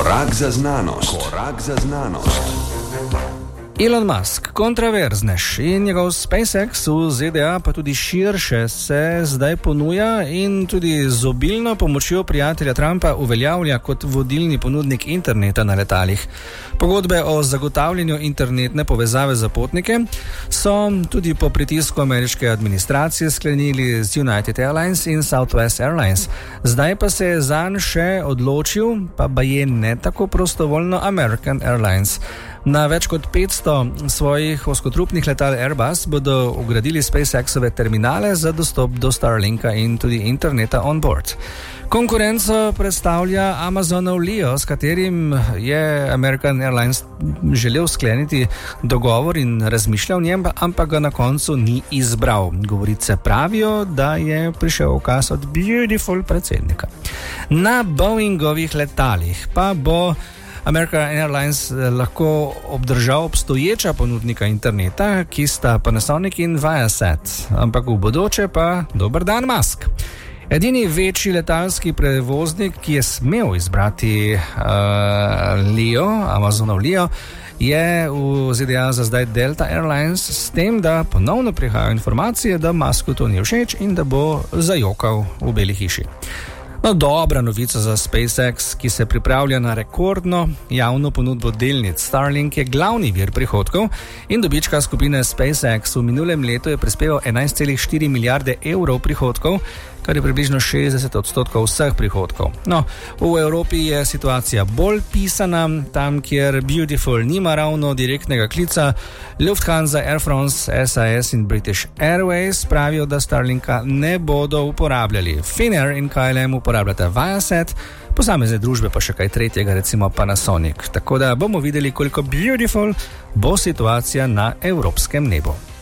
Korak za znanost. Korak za znanost. Elon Musk, kontraverznež in njegov SpaceX v ZDA, pa tudi širše, se zdaj ponuja in tudi z obilno pomočjo prijatelja Trumpa uveljavlja kot vodilni ponudnik interneta na letalih. Pogodbe o zagotavljanju internetne povezave za potnike so tudi po pritisku ameriške administracije sklenili z United Airlines in Southwest Airlines. Zdaj pa se je zanj še odločil, pa baje ne tako prostovoljno, American Airlines. Na več kot 500 svojih ozkotrupnih letal Airbus bodo vgradili SpaceX-ove terminale za dostop do Starlinka in tudi interneta on board. Konkurenco predstavlja Amazonov Leo, s katerim je American Airlines želel skleniti dogovor in razmišljal o njem, ampak ga na koncu ni izbral. Govorice pravijo, da je prišel ukaz od beautiful predsednika. Na Boeingovih letalih pa bo American Airlines lahko obdržal obstoječa ponudnika interneta, ki sta Panasonic in Viasat, ampak v bodoče pa dober dan Musk. Edini večji letalski prevoznik, ki je smel izbrati Amazonov Leo, je v ZDA za zdaj Delta Airlines, s tem, da ponovno prihajajo informacije, da Musku to ni všeč in da bo zajokal v Beli hiši. No, dobra novica za SpaceX, ki se pripravlja na rekordno javno ponudbo delnic. Starlink je glavni vir prihodkov in dobička skupine SpaceX v minulem letu je prispeval 11,4 milijarde evrov prihodkov, kar je približno 60% vseh prihodkov. No, v Evropi je situacija bolj pisana, tam, kjer Beautiful nima ravno direktnega klica. Lufthansa, Air France, SAS in British Airways pravijo, da Starlinka ne bodo uporabljali. Finnair in KLM uporabljata Viasat, posamezne družbe pa še kaj tretjega, recimo Panasonic. Tako da bomo videli, koliko Beautiful bo situacija na evropskem nebu.